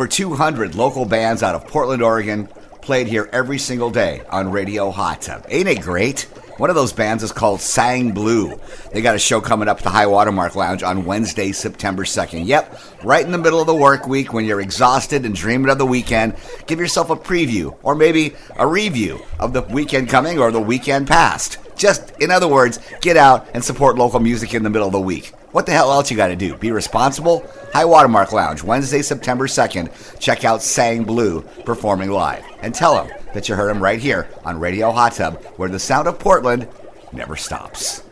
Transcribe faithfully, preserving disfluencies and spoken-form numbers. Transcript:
Over two hundred local bands out of Portland, Oregon, played here every single day on Radio Hot Tub. Ain't it great? One of those bands is called Sang Blue. They got a show coming up at the High Watermark Lounge on Wednesday, September second. Yep, right in the middle of the work week when you're exhausted and dreaming of the weekend, give yourself a preview or maybe a review of the weekend coming or the weekend past. Just, in other words, get out and support local music in the middle of the week. What the hell else you got to do? Be responsible? High Watermark Lounge, Wednesday, September second. Check out Sang Blue performing live. And tell them that you heard them right here on Radio Hot Tub, where the sound of Portland never stops.